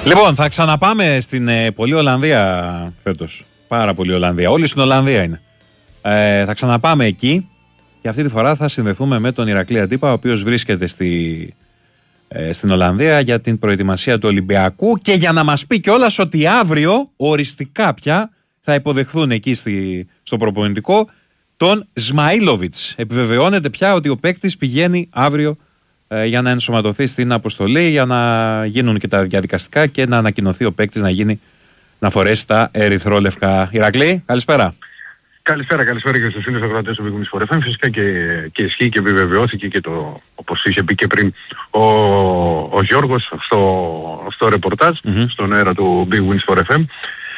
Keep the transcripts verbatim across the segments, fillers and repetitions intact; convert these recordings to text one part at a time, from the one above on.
Λοιπόν, θα ξαναπάμε στην ε, πολύ Ολλανδία φέτος. Πάρα πολύ Ολλανδία. Όλοι στην Ολλανδία είναι. Ε, θα ξαναπάμε εκεί και αυτή τη φορά θα συνδεθούμε με τον Ηρακλή Αντίπα, ο οποίος βρίσκεται στη, ε, στην Ολλανδία για την προετοιμασία του Ολυμπιακού και για να μας πει κιόλας ότι αύριο οριστικά πια θα υποδεχθούν εκεί στη, στο προπονητικό τον Σμαΐλοβιτς. Επιβεβαιώνεται πια ότι ο παίκτης πηγαίνει αύριο ε, για να ενσωματωθεί στην αποστολή, για να γίνουν και τα διαδικαστικά και να ανακοινωθεί ο παίκτης να, γίνει, να φορέσει τα ερυθρόλευκα. Ηρακλή, καλησπέρα. Καλησπέρα, καλησπέρα και στους φίλους ακροατές του Big Wins φορ εφ εμ. Φυσικά και, και ισχύει και επιβεβαιώθηκε και το, όπως είχε πει και πριν ο, ο Γιώργος στο, στο ρεπορτάζ, mm-hmm. στον αέρα του Big Wins φορ εφ εμ.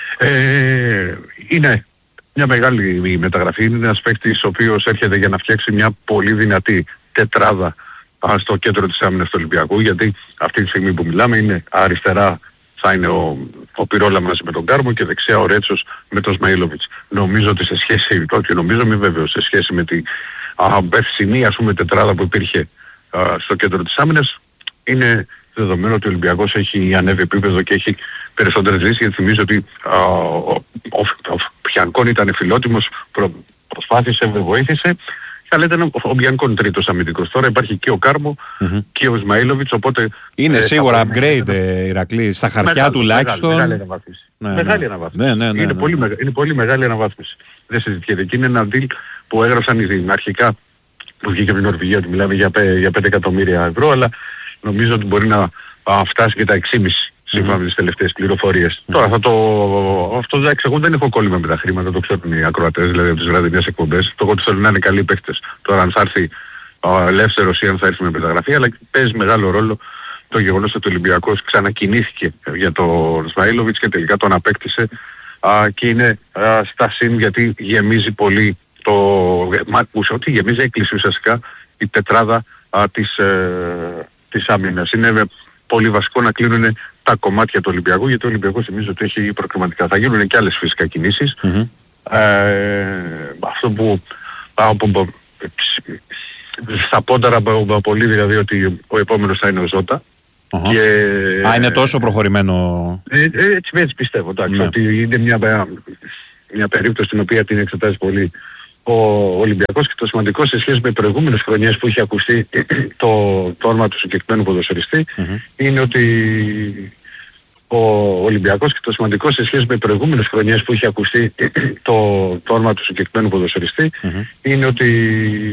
Ε, είναι μια μεγάλη μεταγραφή, είναι ένας παίκτης ο οποίος έρχεται για να φτιάξει μια πολύ δυνατή τετράδα α, στο κέντρο της άμυνας του Ολυμπιακού, γιατί αυτή τη στιγμή που μιλάμε είναι αριστερά θα είναι ο, ο Πυρόλα μαζί με τον Κάρμο και δεξιά ο Ρέτσος με τον Σμαΐλοβιτς. Νομίζω ότι σε σχέση, όχι νομίζω μη βέβαιο, σε σχέση με την περσινή ας πούμε τετράδα που υπήρχε α, στο κέντρο της άμυνας, είναι δεδομένο ότι ο Ολυμπιακός έχει ανέβει επίπεδο και έχει περισσότερες λύσεις, γιατί θυμίζω ότι α, ο, ο, ο, ο Πιανκόν ήταν φιλότιμος, προ, προσπάθησε, βοήθησε. Αλλά ήταν ο Μπιανκόν τρίτος αμυντικός. Τώρα υπάρχει και ο Κάρμο mm-hmm. και ο Σμαΐλοβιτς, οπότε... Είναι ε, σίγουρα upgrade, ε, Ηρακλή, στα χαρτιά μεγάλη, τουλάχιστον. Μεγάλη αναβάθμιση. Ναι, μεγάλη ναι. αναβάθμιση. Ναι, ναι, ναι, είναι, ναι. Πολύ, είναι πολύ μεγάλη αναβάθμιση. Δεν συζητιέται. Και είναι ένα deal που έγραψαν ήδη αρχικά, που βγήκε από την Νορβηγία, ότι μιλάμε για, για πέντε εκατομμύρια ευρώ, αλλά νομίζω ότι μπορεί να α, φτάσει και τα έξι κόμμα πέντε σύμφωνα με τις τελευταίες πληροφορίες. Mm-hmm. Τώρα θα το... Αυτό εντάξει, εγώ δεν έχω κόλλημα με τα χρήματα, το ξέρουν οι ακροατές, δηλαδή από τις βραδινές εκπομπές. Το ότι θέλουν να είναι καλοί παίκτες. Τώρα αν θα έρθει ο ελεύθερος ή αν θα έρθει με μεταγραφή, αλλά παίζει μεγάλο ρόλο το γεγονός ότι ο Ολυμπιακός ξανακινήθηκε για τον Σμαΐλοβιτς και τελικά τον απέκτησε α, και είναι α, στα συν, γιατί γεμίζει πολύ το... Ότι γεμίζει έκλειση ουσιαστικά η τετράδα α, της, ε, της άμυνας. Είναι πολύ βασικό να κλείνουν τα κομμάτια του Ολυμπιακού, γιατί ο Ολυμπιακός θυμίζει ότι έχει προκριματικά. Θα γίνουν και άλλες φυσικά κινήσεις. Mm-hmm. Ε, αυτό που, που στα πόνταρα πολύ, δηλαδή ότι ο επόμενος θα είναι ο Ζώτα. Uh-huh. Και, Α, είναι τόσο προχωρημένο. Ε, έτσι, έτσι πιστεύω, εντάξει, ναι. Ότι είναι μια, μια περίπτωση την οποία την εξετάζει πολύ ο Ολυμπιακός, και το σημαντικό σε σχέση με προηγούμενες χρονιές που είχε ακουστεί το, το όνομα του συγκεκριμένου ποδοσφαιριστή mm-hmm. είναι ότι ο Ολυμπιακός, και το σημαντικό σε σχέση με προηγούμενες χρονιές που είχε ακουστεί το, το όνομα του συγκεκριμένου ποδοσφαιριστή mm-hmm. είναι ότι